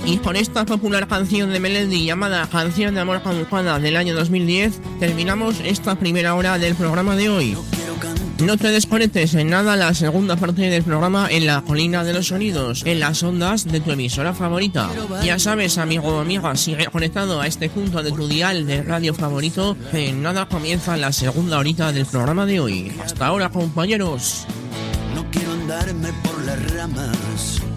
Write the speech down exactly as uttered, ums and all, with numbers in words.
Y con esta popular canción de Melendi llamada Canción de Amor Caducada del año dos mil diez, terminamos esta primera hora del programa de hoy. No te desconectes en nada la segunda parte del programa en la colina de los sonidos, en las ondas de tu emisora favorita. Ya sabes, amigo o amiga, sigue conectado a este punto de tu dial de radio favorito, que en nada comienza la segunda horita del programa de hoy. Hasta ahora, compañeros. No quiero andarme por las ramas,